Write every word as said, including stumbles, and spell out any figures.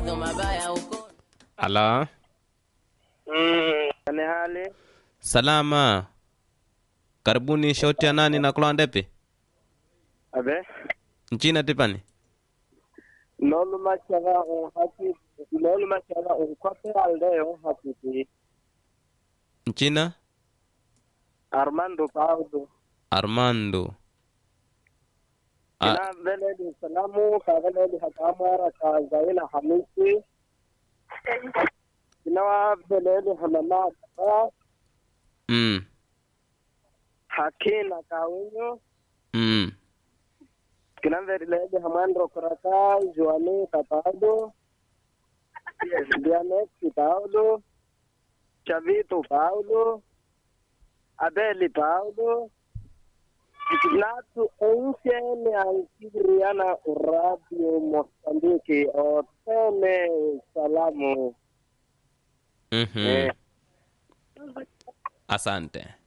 mawazo mabaya huko. Ala. Mm, ni hali. Salama. Karibuni shoti ya nani na kula ndepi? Abe. Nchina tipani? Nolu machara on haki. Nolu machara on kwape alde on haki. Nchina? Armando Paulo. Armando. Kina vele di salamu, ka vele di hakamara, ka zaina hamisi. Kina wa vele di hamama ka. Mm. Hakina kawinyo. Mm. Kina vele di hamandro koraka, Joani Capado. Dianex Paulo. Chavito Paulo. Abeli Paulo. Natu ensiene ankiriana radio Mozambique o tene salamu. Mhm. Eh. Asante.